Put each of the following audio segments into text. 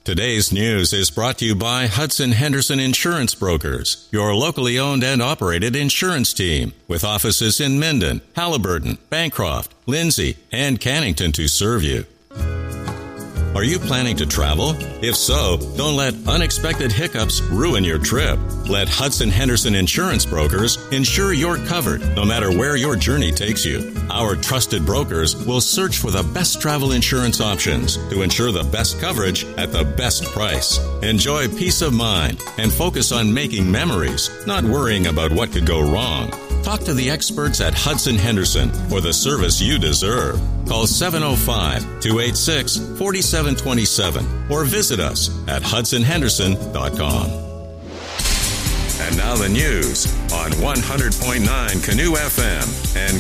Today's news is brought to you by Hudson Henderson Insurance Brokers, your locally owned and operated insurance team, with offices in Minden, Halliburton, Bancroft, Lindsay, and Cannington to serve you. Are you planning to travel? If so, don't let unexpected hiccups ruin your trip. Let Hudson Henderson Insurance Brokers ensure you're covered no matter where your journey takes you. Our trusted brokers will search for the best travel insurance options to ensure the best coverage at the best price. Enjoy peace of mind and focus on making memories, not worrying about what could go wrong. Talk to the experts at Hudson Henderson for the service you deserve. Call 705-286-4727 or visit us at hudsonhenderson.com. And now the news on 100.9 Canoe FM and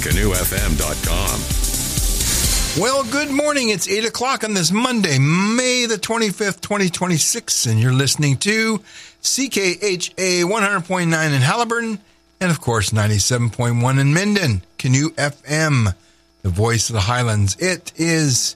canoefm.com. Well, good morning. It's 8 o'clock on this Monday, May the 25th, 2026, and you're listening to CKHA 100.9 in Halliburton and, of course, 97.1 in Minden, Canoe FM, the voice of the Highlands. It is,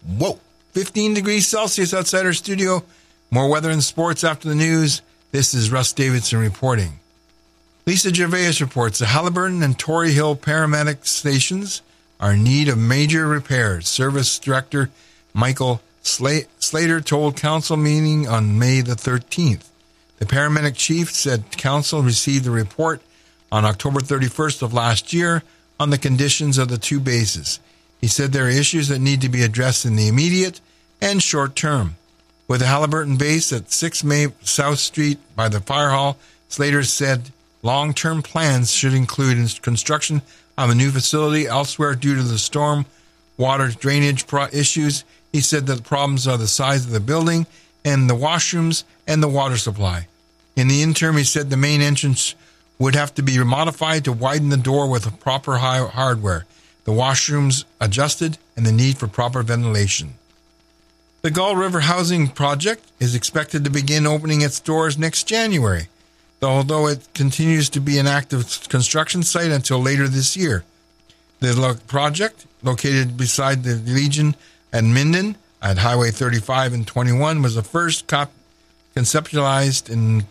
15 degrees Celsius outside our studio. More weather and sports after the news. This is Russ Davidson reporting. Lisa Gervais reports the Halliburton and Torrey Hill paramedic stations are in need of major repairs. Service Director Michael Slater told council meeting on May the 13th. The paramedic chief said council received the report on October 31st of last year on the conditions of the two bases. He said there are issues that need to be addressed in the immediate and short term. With the Halliburton base at 6 May South Street by the fire hall, Slater said long-term plans should include construction of a new facility elsewhere due to the storm water drainage issues. He said that the problems are the size of the building and the washrooms and the water supply. In the interim, he said the main entrance would have to be modified to widen the door with proper hardware, the washrooms adjusted, and the need for proper ventilation. The Gull River Housing Project is expected to begin opening its doors next January, although it continues to be an active construction site until later this year. The project, located beside the Legion at Minden at Highway 35 and 21, was the first conceptualized in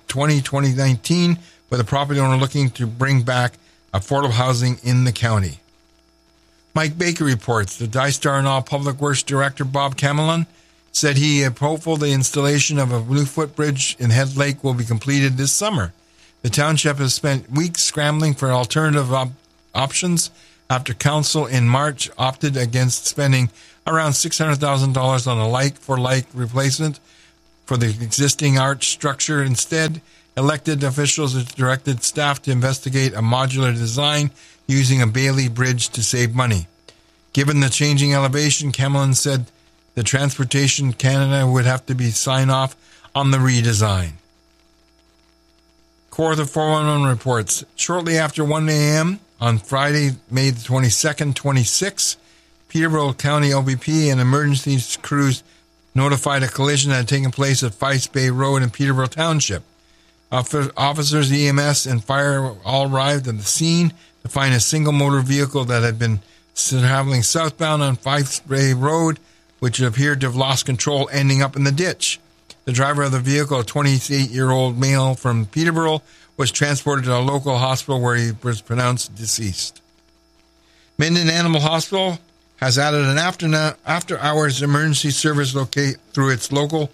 2019 with a property owner looking to bring back affordable housing in the county. Mike Baker reports the Dystar and All Public Works Director Bob Camelon said he is hopeful the installation of a new footbridge in Head Lake will be completed this summer. The township has spent weeks scrambling for alternative options after council in March opted against spending around $600,000 on a like-for-like replacement for the existing arch structure. Instead, elected officials directed staff to investigate a modular design using a Bailey bridge to save money. Given the changing elevation, Camelon said the Transportation Canada would have to be sign off on the redesign. Kawartha 411 reports, shortly after 1 a.m. on Friday, May 22nd, 26, Peterborough County OBP and emergency crews notified a collision that had taken place at Fice Bay Road in Peterborough Township. Officers, EMS, and fire all arrived at the scene to find a single motor vehicle that had been traveling southbound on Fice Bay Road, which appeared to have lost control, ending up in the ditch. The driver of the vehicle, a 28-year-old male from Peterborough, was transported to a local hospital where he was pronounced deceased. Minden Animal Hospital has added an after-hours emergency service through its local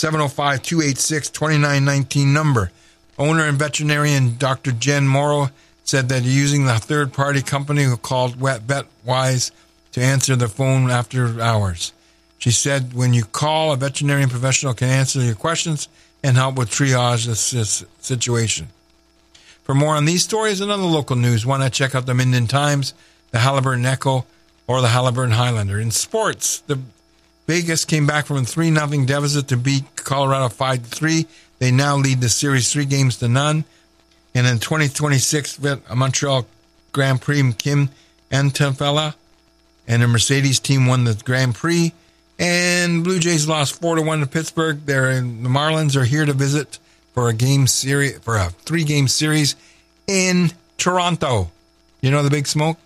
705-286-2919 number. Owner and veterinarian Dr. Jen Morrow said that using the third-party company called VetWise to answer the phone after hours. She said when you call, a veterinarian professional can answer your questions and help with triage this situation. For more on these stories and other local news, why not check out the Minden Times, the Halliburton Echo, or the Halliburton Highlander. In sports, the Vegas came back from a 3-0 deficit to beat Colorado 5-3. They now lead the series 3-0. And in 2026, Montreal Grand Prix, Kim Antefella and the Mercedes team won the Grand Prix. And Blue Jays lost 4-1 to Pittsburgh. The Marlins are here to visit for a 3-game series in Toronto. You know the Big Smoke? Yeah.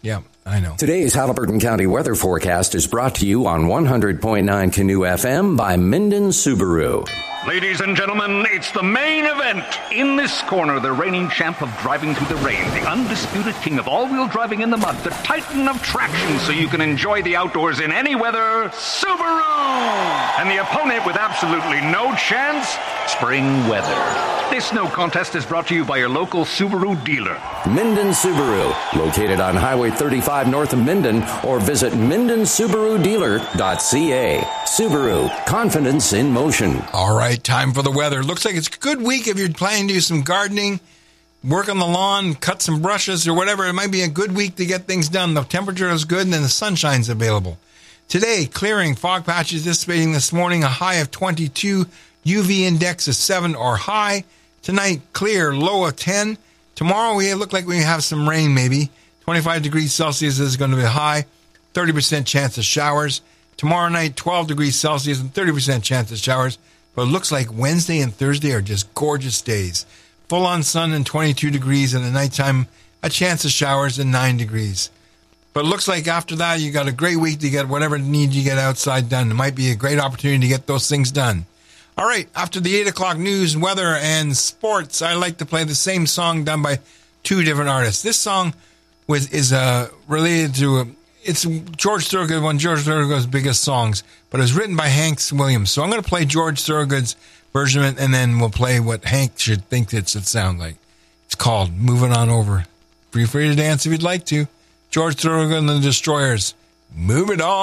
I know. Today's Halliburton County weather forecast is brought to you on 100.9 Canoe FM by Minden Subaru. Ladies and gentlemen, it's the main event. In this corner, the reigning champ of driving through the rain, the undisputed king of all-wheel driving in the mud, the titan of traction so you can enjoy the outdoors in any weather, Subaru! And the opponent with absolutely no chance, spring weather. This no contest is brought to you by your local Subaru dealer. Minden Subaru, located on Highway 35 north of Minden, or visit MindenSubaruDealer.ca. Subaru, confidence in motion. All right, time for the weather. Looks like it's a good week if you're planning to do some gardening, work on the lawn, cut some brushes or whatever. It might be a good week to get things done. The temperature is good and then the sunshine's available. Today, clearing, fog patches dissipating this morning, a high of 22, UV index of 7 or high. Tonight, clear, low of 10. Tomorrow, we look like we have some rain maybe. 25 degrees Celsius is going to be high, 30% chance of showers. Tomorrow night, 12 degrees Celsius and 30% chance of showers. But it looks like Wednesday and Thursday are just gorgeous days. Full-on sun and 22 degrees, and at nighttime, a chance of showers and 9 degrees. But it looks like after that, you got a great week to get whatever need you get outside done. It might be a great opportunity to get those things done. All right, after the 8 o'clock news, weather, and sports, I like to play the same song done by two different artists. This song is related to, it's George Thorogood, one of George Thorogood's biggest songs, but it was written by Hank Williams. So I'm going to play George Thorogood's version of it, and then we'll play what Hank should think it should sound like. It's called Moving On Over. Feel free to dance if you'd like to. George Thorogood and the Destroyers. Move it on.